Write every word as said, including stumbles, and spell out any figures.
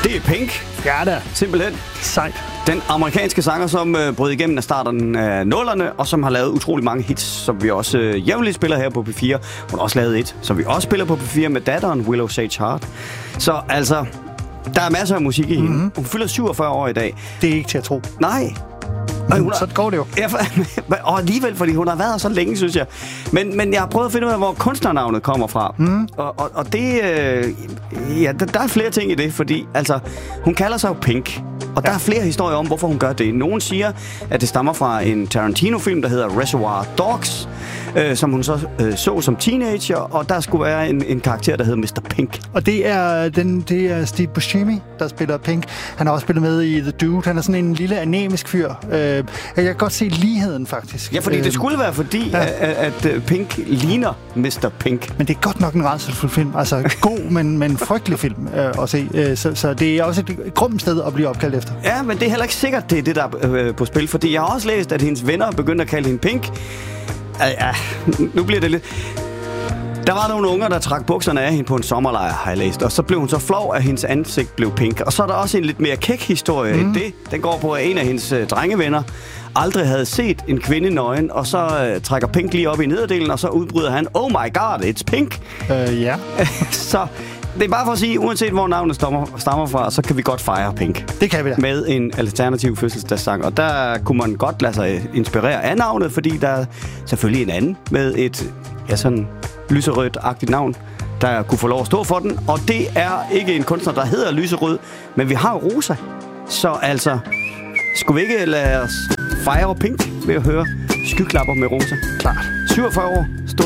Det er Pink. Ja da. Simpelthen. Sejt. Den amerikanske sanger, som øh, brød igennem af starten af nullerne, og som har lavet utrolig mange hits, som vi også øh, jævnligt spiller her på P fire. Hun har også lavet et, som vi også spiller på P fire med datteren, Willow Sage Hart. Så altså, der er masser af musik i mm-hmm. hende. Hun fylder syvogfyrre år i dag. Det er ikke til at tro. Nej. Og hun så går det jo. Ja, og alligevel, fordi hun har været her så længe, synes jeg. Men, men jeg har prøvet at finde ud af, hvor kunstnernavnet kommer fra. Mm. Og, og, og det... Øh, ja, der, der er flere ting i det, fordi altså, hun kalder sig jo Pink. Og der ja. er flere historier om, hvorfor hun gør det. Nogen siger, at det stammer fra en Tarantino-film, der hedder Reservoir Dogs, øh, som hun så øh, så som teenager, og der skulle være en, en karakter, der hedder mister Pink. Og det er, den, det er Steve Buscemi, der spiller Pink. Han har også spillet med i The Dude. Han er sådan en lille anemisk fyr. Øh, jeg kan godt se ligheden, faktisk. Ja, fordi øh, det skulle være fordi, ja. at, at Pink ligner mister Pink. Men det er godt nok en rædselsfuld film. Altså god, men, men frygtelig film øh, at se. Øh, så, så det er også et grumt sted at blive opkaldt efter. Ja, men det er heller ikke sikkert, det er det, der er øh, på spil. Fordi jeg har også læst, at hendes venner begyndte at kalde hende Pink. Ja, ja, nu bliver det lidt... Der var nogle unger, der trak bukserne af hende på en sommerlejr, har jeg læst. Og så blev hun så flov, at hendes ansigt blev pink. Og så er der også en lidt mere kæk historie mm. end det. Den går på, at en af hendes øh, drengevenner aldrig havde set en kvinde nøgen. Og så øh, trækker Pink lige op i nederdelen, og så udbryder han, oh my god, it's Pink. Øh, ja. Så... Det er bare for at sige, uanset hvor navnet stammer, stammer fra, så kan vi godt fejre Pink. Det kan vi da. Med en alternativ fødselsdagssang. Og der kunne man godt lade sig inspirere af navnet, fordi der er selvfølgelig en anden med et ja, sådan lyserødt-agtigt navn, der kunne få lov at stå for den. Og det er ikke en kunstner, der hedder lyserød, men vi har Rosa. Så altså, skulle vi ikke lade os fejre Pink ved at høre Skyklapper med Rosa? Klart. syvogfyrre år.